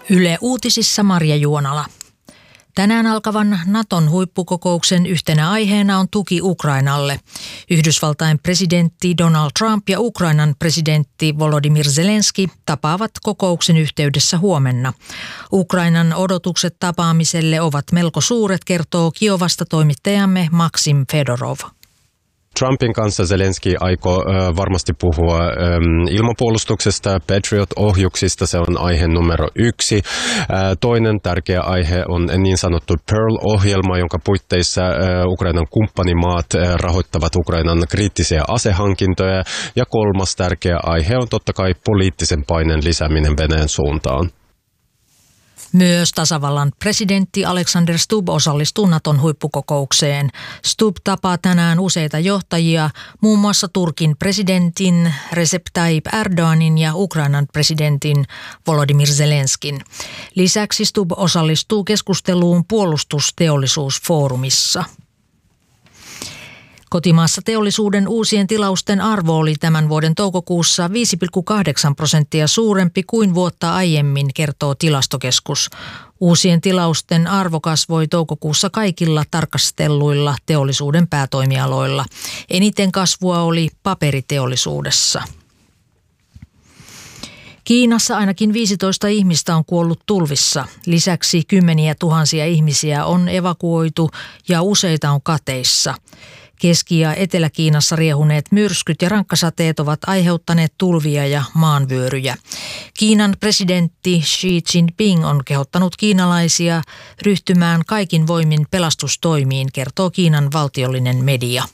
Yle Uutisissa Marja Juonala. Tänään alkavan Naton huippukokouksen yhtenä aiheena on tuki Ukrainalle. Yhdysvaltain presidentti Donald Trump ja Ukrainan presidentti Volodymyr Zelenski tapaavat kokouksen yhteydessä huomenna. Ukrainan odotukset tapaamiselle ovat melko suuret, kertoo Kiovasta toimittajamme Maksim Fedorov. Trumpin kanssa Zelenski aikoo varmasti puhua ilmapuolustuksesta, Patriot-ohjuksista, se on aihe numero 1. Toinen tärkeä aihe on niin sanottu Pearl-ohjelma, jonka puitteissa Ukrainan kumppanimaat rahoittavat Ukrainan kriittisiä asehankintoja. Ja kolmas tärkeä aihe on totta kai poliittisen paineen lisääminen Venäjän suuntaan. Myös tasavallan presidentti Alexander Stubb osallistuu Naton huippukokoukseen. Stubb tapaa tänään useita johtajia, muun muassa Turkin presidentin Recep Tayyip Erdoganin ja Ukrainan presidentin Volodymyr Zelenskin. Lisäksi Stubb osallistuu keskusteluun puolustusteollisuusfoorumissa. Kotimaassa teollisuuden uusien tilausten arvo oli tämän vuoden toukokuussa 5,8% suurempi kuin vuotta aiemmin, kertoo Tilastokeskus. Uusien tilausten arvo kasvoi toukokuussa kaikilla tarkastelluilla teollisuuden päätoimialoilla. Eniten kasvua oli paperiteollisuudessa. Kiinassa ainakin 15 ihmistä on kuollut tulvissa. Lisäksi kymmeniä tuhansia ihmisiä on evakuoitu ja useita on kateissa. Keski- ja Etelä-Kiinassa riehuneet myrskyt ja rankkasateet ovat aiheuttaneet tulvia ja maanvyöryjä. Kiinan presidentti Xi Jinping on kehottanut kiinalaisia ryhtymään kaikin voimin pelastustoimiin, kertoo Kiinan valtiollinen media.